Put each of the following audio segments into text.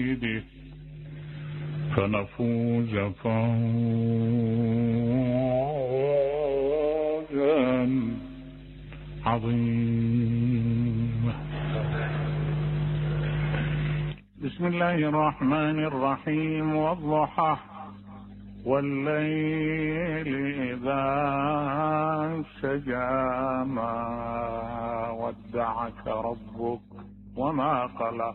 فنفوز فوزا عظيما. بسم الله الرحمن الرحيم. والضحى والليل إذا سجى ما ودعك ربك وما قلى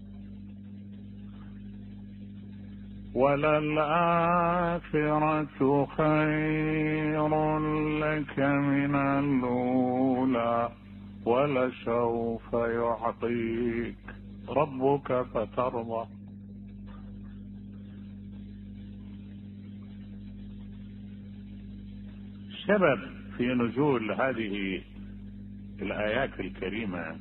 وللآخرة خير لك من الأولى ولسوف يعطيك ربك فترضى. السبب في نزول هذه الآيات الكريمة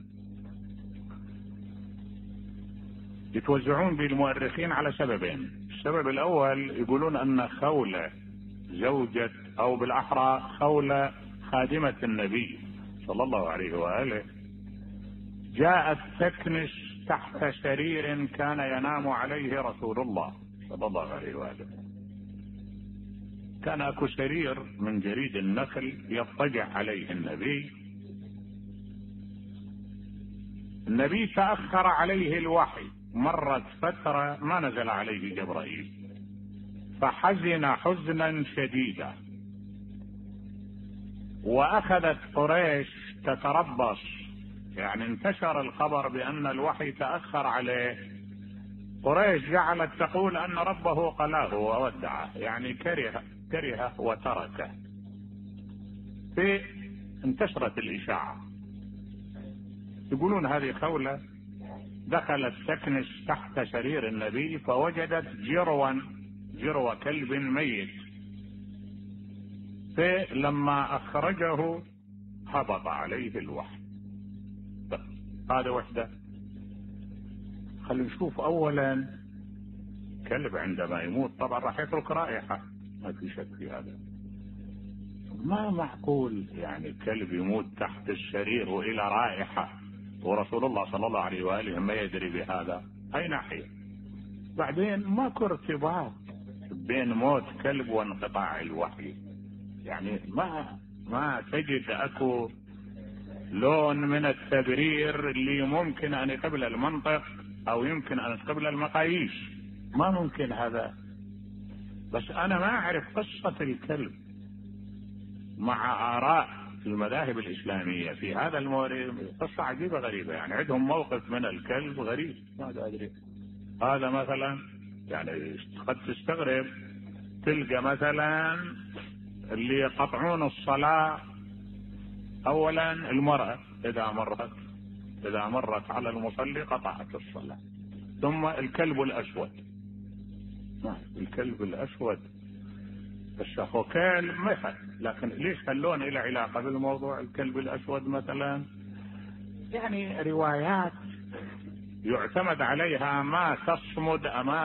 يتوزعون بالمؤرخين على سببين. السبب الأول يقولون أن خولة زوجة أو بالأحرى خولة خادمة النبي صلى الله عليه وآله جاءت تكنس تحت سرير كان ينام عليه رسول الله صلى الله عليه وآله. كان اكو سرير من جريد النخل يضطجع عليه النبي تأخر عليه الوحي، مرت فترة ما نزل عليه جبرائيل فحزن حزنا شديدا، واخذت قريش تتربص، يعني انتشر الخبر بان الوحي تأخر عليه. قريش جعلت تقول ان ربه قلاه وودعه، يعني كره وتركه. انتشرت الإشاعة، يقولون هذه خولة دخلت تكنس تحت سرير النبي فوجدت جرو كلب ميت، فلما أخرجه هبط عليه الوحي. هذا وحده. خلينا نشوف أولا كلب عندما يموت طبعا راح يترك رائحة، ما في شك في هذا. ما معقول يعني كلب يموت تحت السرير وإلى رائحة ورسول الله صلى الله عليه وآله ما يدري بهذا. أي ناحية؟ بعدين ماكو ارتباط بين موت كلب وانقطاع الوحي، يعني ما تجد اكو لون من التبرير اللي ممكن ان يقبل المنطق او يمكن ان يقبل المقاييس. ما ممكن هذا. بس انا ما اعرف قصة الكلب مع آراء المذاهب الإسلامية في هذا المورد. قصة عجيبة غريبة، يعني عندهم موقف من الكلب غريب ما أدري. هذا مثلا يعني قد تستغرب تلقى مثلا اللي يقطعون الصلاة، أولا المرأة إذا مرت على المصلي قطعت الصلاة. ثم الكلب الأسود، بس هو كلب مثل، لكن ليش اللون له علاقة بالموضوع؟ الكلب الأسود مثلا يعني روايات يعتمد عليها ما تصمد أمام